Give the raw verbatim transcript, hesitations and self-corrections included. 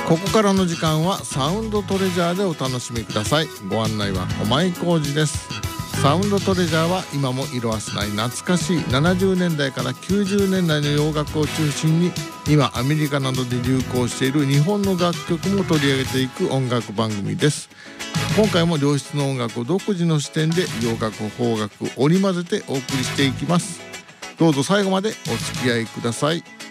ここからの時間はサウンドトレジャーでお楽しみください。ご案内は駒井浩二です。サウンドトレジャーは今も色褪せない懐かしいななじゅうねんだいからきゅうじゅうねんだいの洋楽を中心に、今アメリカなどで流行している日本の楽曲も取り上げていく音楽番組です。今回も良質の音楽を独自の視点で洋楽邦楽織り交ぜてお送りしていきます。どうぞ最後までお付き合いください。